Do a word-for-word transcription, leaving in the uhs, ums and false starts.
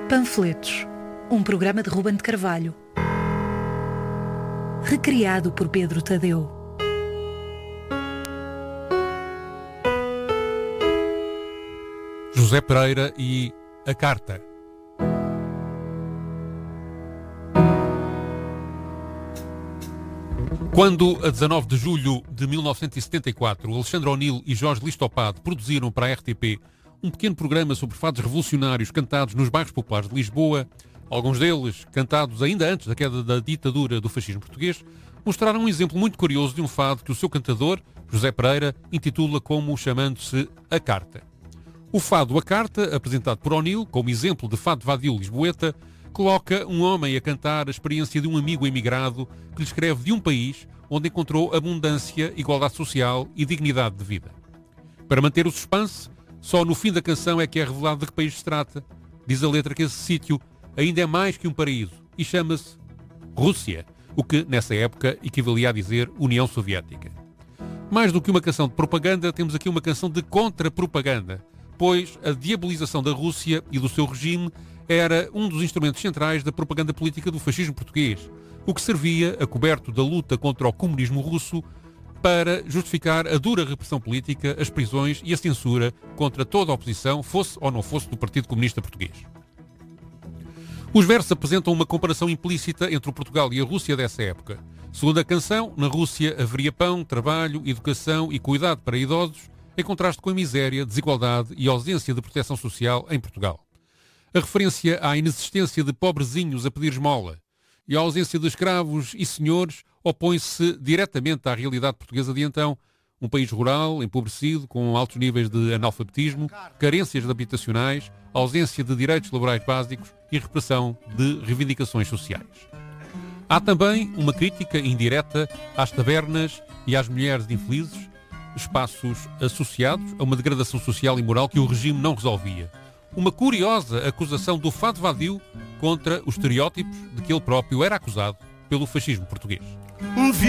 Panfletos, um programa de Ruben de Carvalho, recriado por Pedro Tadeu. José Pereira e A Carta. Quando, a dezanove de julho de mil novecentos e setenta e quatro, Alexandre O'Neill e Jorge Listopade produziram para a R T P um pequeno programa sobre fados revolucionários cantados nos bairros populares de Lisboa, alguns deles cantados ainda antes da queda da ditadura do fascismo português, mostraram um exemplo muito curioso de um fado que o seu cantador, José Pereira, intitula como chamando-se A Carta. O fado A Carta, apresentado por O'Neill como exemplo de fado vadio lisboeta, coloca um homem a cantar a experiência de um amigo emigrado que lhe escreve de um país onde encontrou abundância, igualdade social e dignidade de vida. Para manter o suspense, só no fim da canção é que é revelado de que país se trata. Diz a letra que esse sítio ainda é mais que um paraíso e chama-se Rússia, o que, nessa época, equivalia a dizer União Soviética. Mais do que uma canção de propaganda, temos aqui uma canção de contra-propaganda, pois a diabolização da Rússia e do seu regime era um dos instrumentos centrais da propaganda política do fascismo português, o que servia, a coberto da luta contra o comunismo russo, para justificar a dura repressão política, as prisões e a censura contra toda a oposição, fosse ou não fosse do Partido Comunista Português. Os versos apresentam uma comparação implícita entre o Portugal e a Rússia dessa época. Segundo a canção, na Rússia haveria pão, trabalho, educação e cuidado para idosos, em contraste com a miséria, desigualdade e ausência de proteção social em Portugal. A referência à inexistência de pobrezinhos a pedir esmola e à ausência de escravos e senhores opõe-se diretamente à realidade portuguesa de então, um país rural, empobrecido, com altos níveis de analfabetismo, carências habitacionais, ausência de direitos laborais básicos e repressão de reivindicações sociais. Há também uma crítica indireta às tabernas e às mulheres infelizes, espaços associados a uma degradação social e moral que o regime não resolvia. Uma curiosa acusação do fado vadio contra os estereótipos de que ele próprio era acusado pelo fascismo português.